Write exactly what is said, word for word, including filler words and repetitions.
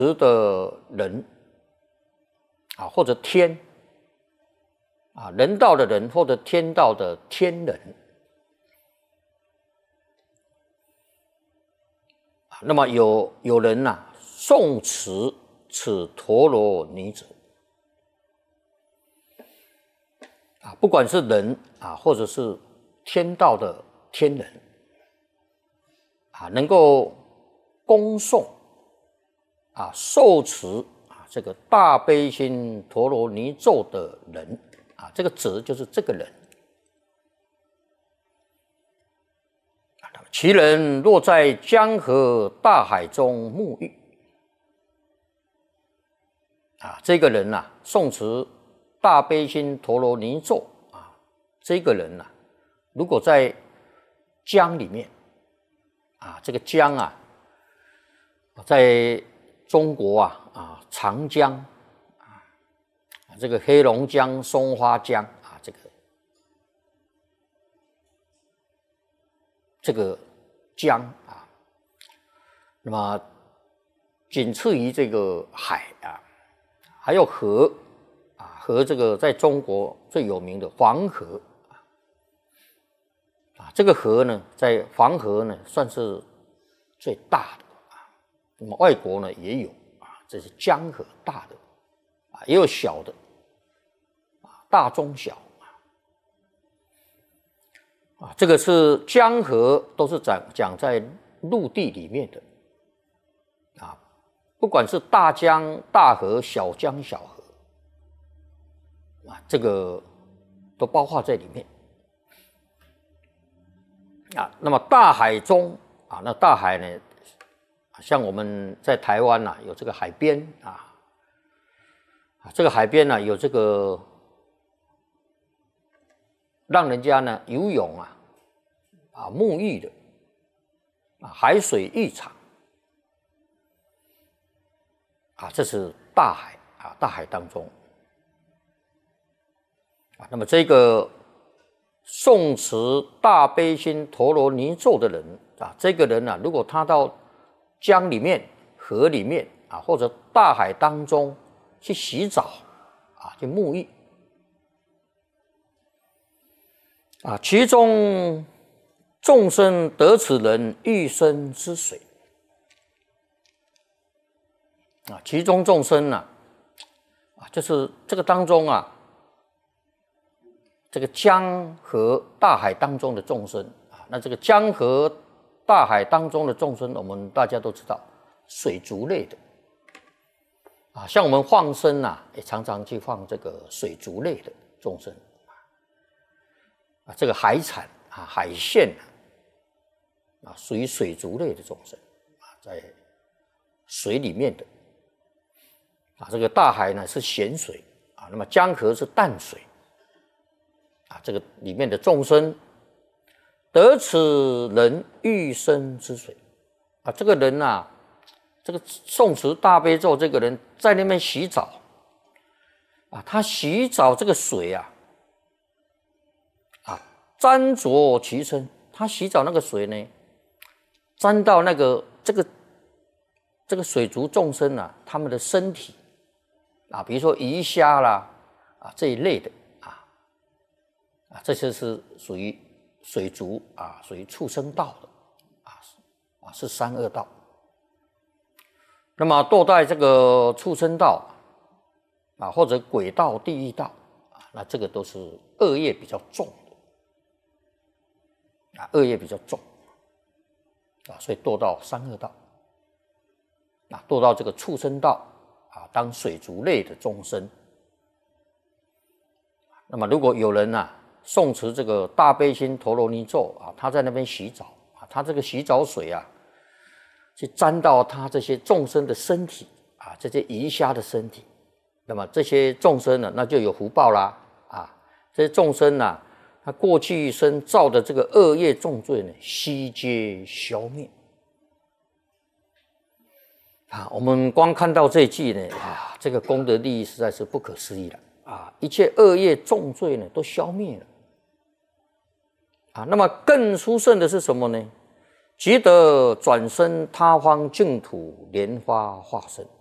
持的人啊，或者天啊，人道的人或者天道的天人。那么有有人呐、啊，诵持此陀罗尼者啊，不管是人啊，或者是天道的天人啊，能够恭诵啊、受持啊这个大悲心陀罗尼咒的人啊，这个者就是这个人。其人若在江河大海中沐浴，啊，这个人呐、啊，诵持大悲心陀罗尼咒啊，这个人呐、啊，如果在江里面，啊，这个江啊，在中国啊啊长江啊，这个黑龙江、松花江啊，这个。这个江啊，那么仅次于这个海啊，还有河啊，河这个在中国最有名的黄河啊，这个河呢，在黄河呢算是最大的啊，那么外国呢也有啊，这是江河大的啊，也有小的啊，大中小。啊，这个是江河，都是讲讲在陆地里面的啊，不管是大江、大河、小江、小河啊，这个都包括在里面啊。那么大海中啊，那大海呢，像我们在台湾呐、啊，有这个海边啊，这个海边呢、啊、有这个。让人家呢游泳啊，啊沐浴的啊海水浴场啊，这是大海啊，大海当中啊，那么这个诵持大悲心陀罗尼咒的人啊，这个人呢、啊，如果他到江里面、河里面啊，或者大海当中去洗澡啊，去沐浴。啊，其中众生得此人欲生之水啊，其中众生呢、啊，啊，就是这个当中啊，这个江河大海当中的众生啊，那这个江河大海当中的众生，我们大家都知道，水族类的啊，像我们放生啊，也常常去放这个水族类的众生。啊，这个海产啊，海鲜啊，属于水族类的众生啊，在水里面的啊，这个大海呢是咸水啊，那么江河是淡水啊，这个里面的众生得此人欲生之水啊，这个人呐、啊，这个诵持大悲咒，这个人在那边洗澡啊，他洗澡这个水啊。沾着其身，他洗澡那个水呢，沾到那个这个这个水族众生啊，他们的身体啊，比如说鱼虾啦啊这一类的啊啊，这些是属于水族啊，属于畜生道的啊啊是三恶道。那么堕在这个畜生道啊，或者鬼道、地狱道啊，那这个都是恶业比较重。啊，恶业比较重啊，所以堕到三恶道啊，堕到这个畜生道啊，当水族类的众生。那么，如果有人啊诵持这个大悲心陀罗尼咒啊，他在那边洗澡啊，他这个洗澡水啊，去沾到他这些众生的身体啊，这些鱼虾的身体，那么这些众生呢，那就有福报啦啊，这些众生呢、啊。他过去一生造的这个恶业重罪呢，悉皆消灭啊！我们光看到这一句呢，啊，这个功德利益实在是不可思议了啊！一切恶业重罪呢，都消灭了啊！那么更殊胜的是什么呢？即得转生他方净土莲花化身。